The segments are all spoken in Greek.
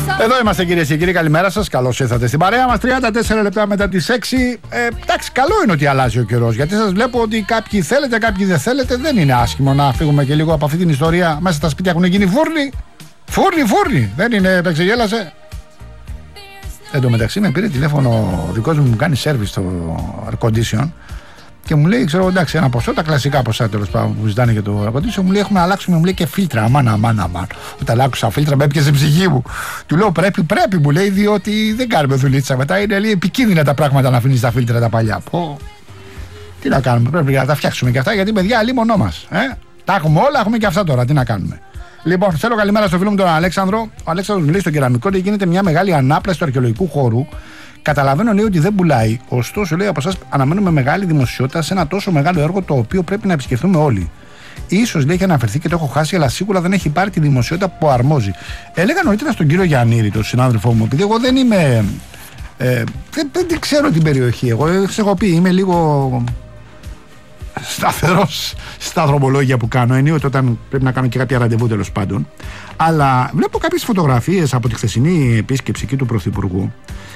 Εδώ είμαστε κυρίες και κύριοι, καλημέρα σας. Καλώς ήρθατε στην παρέα μας. 34 λεπτά μετά τις 6. Εντάξει, καλό είναι ότι αλλάζει ο καιρός. Γιατί σας βλέπω ότι κάποιοι θέλετε, κάποιοι δεν θέλετε. Δεν είναι άσχημο να φύγουμε και λίγο από αυτή την ιστορία. Μέσα στα σπίτια έχουν γίνει φούρνοι. Φούρνοι. Δεν είναι, επεξεγέλασε. Εν τω μεταξύ με πήρε τηλέφωνο ο δικός μου κάνει service στο air condition. Και μου λέει, ξέρω εντάξει, ένα ποσό, τα κλασικά ποσά τέλος πάντων που ζητάνε για το αεροκοντήσιο. Μου λέει, έχουμε να αλλάξουμε, μου λέει και φίλτρα. Αμάν. Όταν άκουσα φίλτρα, με έπιασε ψυχή μου. Του λέω, πρέπει, μου λέει, διότι δεν κάνουμε δουλίτσα μετά. Είναι λέει, επικίνδυνα τα πράγματα να αφήνεις τα φίλτρα τα παλιά. Τι να κάνουμε, πρέπει να τα φτιάξουμε και αυτά, γιατί παιδιά, λίμωνό μας. Τα έχουμε όλα, έχουμε και αυτά τώρα. Τι να κάνουμε. Λοιπόν, θέλω καλημέρα στο φίλο μου τον Αλέξανδρο. Ο Αλέξανδρος μου λέει στο κεραμικό ότι γίνεται μια μεγάλη ανάπλαση του αρχαιολογικού χώρου. Καταλαβαίνω, λέει, ότι δεν πουλάει. Ωστόσο, λέει, από εσάς αναμένουμε μεγάλη δημοσιότητα σε ένα τόσο μεγάλο έργο το οποίο πρέπει να επισκεφθούμε όλοι. Ίσως, λέει, έχει αναφερθεί και το έχω χάσει, αλλά σίγουρα δεν έχει πάρει τη δημοσιότητα που αρμόζει. Έλεγα νωρίτερα στον κύριο Γιαννήρη, τον συνάδελφό μου, επειδή εγώ δεν είμαι. Δεν ξέρω την περιοχή. Εγώ σας έχω πει, είμαι λίγο σταθερός στα δρομολόγια που κάνω. Ενίοτε όταν πρέπει να κάνω και κάποια ραντεβού τέλος πάντων. Αλλά βλέπω κάποιες φωτογραφίες από τη χθεσινή επίσκεψη εκεί του Πρωθυπουργού.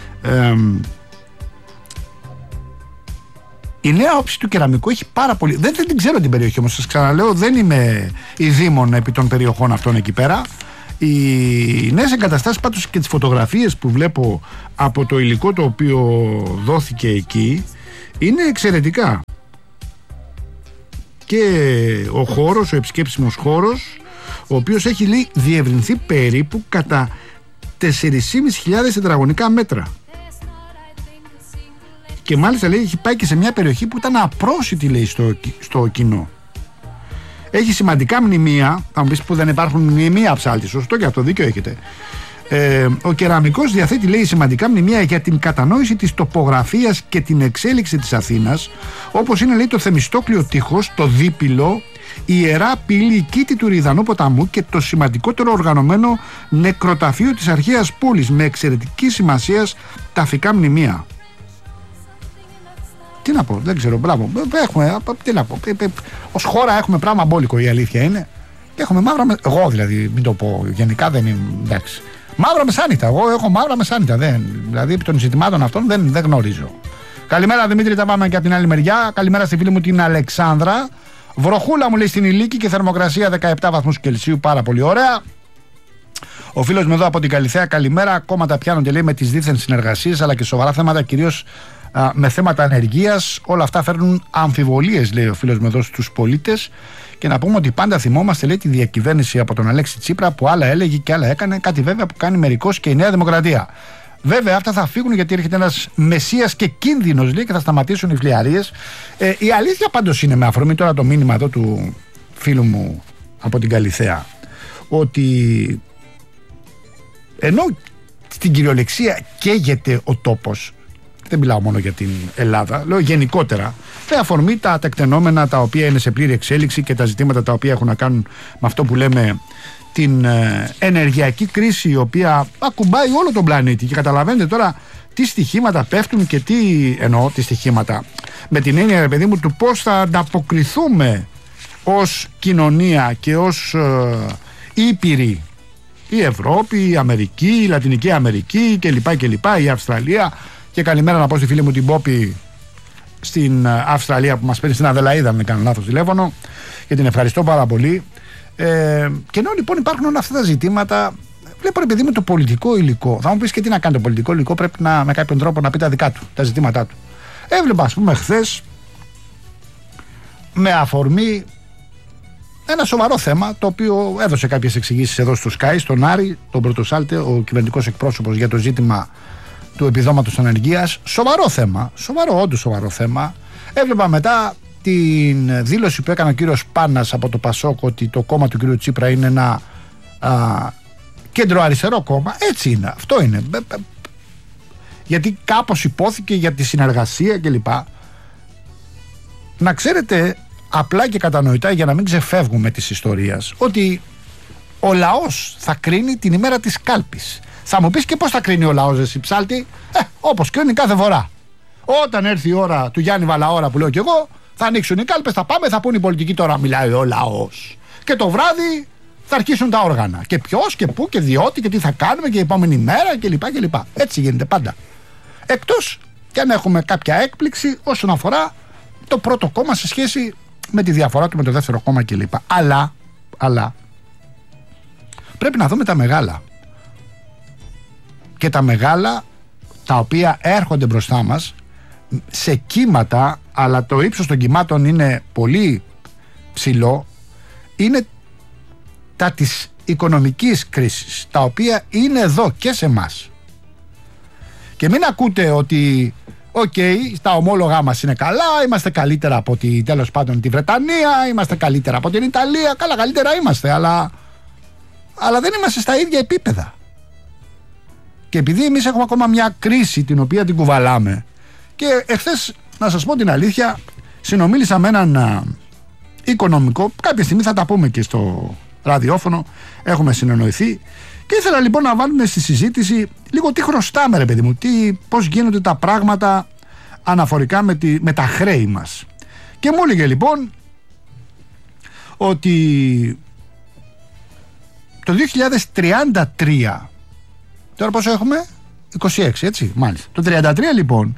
Η νέα όψη του κεραμικού έχει πάρα πολύ. Δεν την ξέρω την περιοχή όμως. Σας ξαναλέω, δεν είμαι ειδήμων επί των περιοχών αυτών εκεί πέρα. Οι νέες εγκαταστάσεις πάντως και τις φωτογραφίες που βλέπω από το υλικό το οποίο δόθηκε εκεί είναι εξαιρετικά. Και ο χώρος, ο επισκέψιμος χώρος, ο οποίος έχει λέει διευρυνθεί περίπου κατά 4.500 τετραγωνικά μέτρα. Και μάλιστα λέει έχει πάει και σε μια περιοχή που ήταν απρόσιτη, λέει, στο κοινό. Έχει σημαντικά μνημεία. Θα μου πεις που δεν υπάρχουν μνημεία ψάλτη. Σωστό, και αυτό δίκιο έχετε. Ο κεραμικός διαθέτει, λέει, σημαντικά μνημεία για την κατανόηση της τοπογραφίας και την εξέλιξη της Αθήνας, όπως είναι, λέει, το Θεμιστόκλειο τείχος, το Δίπυλο, η Ιερά Πύλη, η Κήτη του Ριδανού ποταμού και το σημαντικότερο οργανωμένο νεκροταφείο της αρχαίας πόλης με εξαιρετική σημασία ταφικά μνημεία. Τι να πω, δεν ξέρω, μπράβο. Έχουμε, τι να πω. Ως χώρα έχουμε πράγμα μπόλικο, η αλήθεια είναι. Έχουμε μαύρα. Εγώ δηλαδή, μην το πω γενικά, δεν είναι. Εντάξει. Μαύρα μεσάνυχτα. Εγώ έχω μαύρα μεσάνυχτα. Δηλαδή, επί των ζητημάτων αυτών δεν γνωρίζω. Καλημέρα, Δημήτρη, τα πάμε και από την άλλη μεριά. Καλημέρα στη φίλη μου την Αλεξάνδρα. Βροχούλα μου λέει στην Ηλίκη και θερμοκρασία 17 βαθμούς Κελσίου. Πάρα πολύ ωραία. Ο φίλος μου εδώ από την Καλιθέα, καλημέρα. Ακόμα τα πιάνονται, λέει, με τις δίθεν συνεργασίες αλλά και σοβαρά θέματα, κυρίως με θέματα ανεργίας. Όλα αυτά φέρνουν αμφιβολίες, λέει ο φίλος μου εδώ, στους πολίτες. Και να πούμε ότι πάντα θυμόμαστε, λέει, τη διακυβέρνηση από τον Αλέξη Τσίπρα που άλλα έλεγε και άλλα έκανε. Κάτι βέβαια που κάνει μερικώς και η Νέα Δημοκρατία. Βέβαια αυτά θα φύγουν γιατί έρχεται ένας μεσσίας και κίνδυνος, λέει, και θα σταματήσουν οι φλιαρίες. Η αλήθεια πάντως είναι, με αφορμή τώρα το μήνυμα εδώ του φίλου μου από την Καλιθέα, ότι ενώ στην κυριολεξία καίγεται ο τόπος, δεν μιλάω μόνο για την Ελλάδα, λέω γενικότερα, με αφορμή τα τεκτενόμενα τα οποία είναι σε πλήρη εξέλιξη και τα ζητήματα τα οποία έχουν να κάνουν με αυτό που λέμε την ενεργειακή κρίση, η οποία ακουμπάει όλο τον πλανήτη. Και καταλαβαίνετε τώρα τι στοιχήματα πέφτουν και τι εννοώ τι στοιχήματα. Με την έννοια, ρε παιδί μου, του πώς θα ανταποκριθούμε ως κοινωνία και ως ήπειροι. Η Ευρώπη, η Αμερική, η Λατινική Αμερική κλπ. Η Αυστραλία. Και καλημέρα να πω στη φίλη μου την Πόπη στην Αυστραλία που μας παίρνει, στην Αδελαΐδα, αν δεν κάνω λάθος τηλέφωνο, και την ευχαριστώ πάρα πολύ. Και ενώ λοιπόν υπάρχουν όλα αυτά τα ζητήματα, βλέπω, ρε παιδί μου, το πολιτικό υλικό. Θα μου πεις και τι να κάνει το πολιτικό υλικό, πρέπει να, με κάποιον τρόπο να πει τα δικά του, τα ζητήματά του. Έβλεπα, ας πούμε, χθες με αφορμή ένα σοβαρό θέμα, το οποίο έδωσε κάποιες εξηγήσεις εδώ στο Sky, στον Άρη, τον Πρωτοσάλτε, ο κυβερνητικός εκπρόσωπος, για το ζήτημα του επιδόματος ανεργίας. Σοβαρό θέμα, όντως σοβαρό θέμα. Έβλεπα μετά την δήλωση που έκανε ο κύριος Πάνας από το Πασόκ, ότι το κόμμα του κύριου Τσίπρα είναι ένα κέντρο-αριστερό κόμμα. Έτσι είναι, αυτό είναι. Γιατί κάπως υπόθηκε για τη συνεργασία κλπ. Να ξέρετε, απλά και κατανοητά, για να μην ξεφεύγουμε της ιστορίας, ότι ο λαός θα κρίνει την ημέρα της κάλπης. Θα μου πεις, και πώς θα κρίνει ο λαός, εσύ ψάλτη? Όπως κρίνει κάθε φορά. Όταν έρθει η ώρα του Γιάννη Βαλαώρα, που λέω κι εγώ, θα ανοίξουν οι κάλπες, θα πάμε, θα πούνε οι πολιτικοί, τώρα μιλάει ο λαός. Και το βράδυ θα αρχίσουν τα όργανα. Και ποιος και πού και διότι και τι θα κάνουμε και η επόμενη μέρα κλπ. Έτσι γίνεται πάντα. Εκτός και αν έχουμε κάποια έκπληξη όσον αφορά το πρώτο κόμμα σε σχέση με τη διαφορά του με το δεύτερο κόμμα κλπ. Αλλά πρέπει να δούμε τα μεγάλα. Και τα μεγάλα τα οποία έρχονται μπροστά μας σε κύματα, αλλά το ύψος των κυμάτων είναι πολύ ψηλό, είναι τα της οικονομικής κρίσης, τα οποία είναι εδώ και σε εμάς. Και μην ακούτε ότι στα ομόλογά μας είναι καλά, είμαστε καλύτερα από τέλος πάντων τη Βρετανία, είμαστε καλύτερα από την Ιταλία, καλά καλύτερα είμαστε, αλλά δεν είμαστε στα ίδια επίπεδα. Και επειδή εμείς έχουμε ακόμα μια κρίση την οποία την κουβαλάμε, και εχθές, να σας πω την αλήθεια, συνομίλησα με έναν οικονομικό, κάποια στιγμή θα τα πούμε και στο ραδιόφωνο, έχουμε συνεννοηθεί, και ήθελα λοιπόν να βάλουμε στη συζήτηση λίγο τι χρωστάμε, ρε παιδί μου, πώς γίνονται τα πράγματα αναφορικά με τα χρέη μας. Και μου έλεγε λοιπόν ότι το 2033, τώρα πόσο έχουμε, 26, έτσι, μάλιστα, το 33 λοιπόν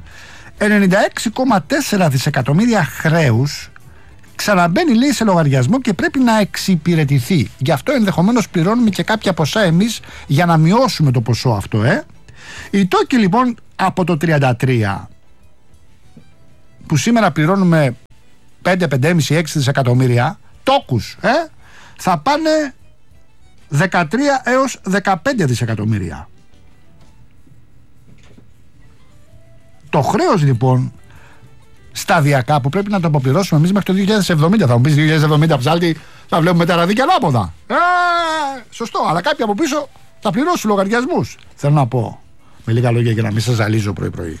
96,4 δισεκατομμύρια χρέους ξαναμπαίνει, λέει, σε λογαριασμό και πρέπει να εξυπηρετηθεί. Γι' αυτό ενδεχομένως πληρώνουμε και κάποια ποσά εμείς για να μειώσουμε το ποσό αυτό. Οι τόκοι λοιπόν από το 33 που σήμερα πληρώνουμε 5, 5,5, 6 δισεκατομμύρια τόκους, θα πάνε 13 έως 15 δισεκατομμύρια. Το χρέος λοιπόν σταδιακά που πρέπει να το αποπληρώσουμε εμείς μέχρι το 2070. Θα μου πεις 2070 ψάλτη, θα βλέπουμε τα ραδίκια ανάποδα. Σωστό, αλλά κάποιοι από πίσω θα πληρώσουν λογαριασμούς. Θέλω να πω με λίγα λόγια για να μην σας ζαλίζω πρωί-πρωί.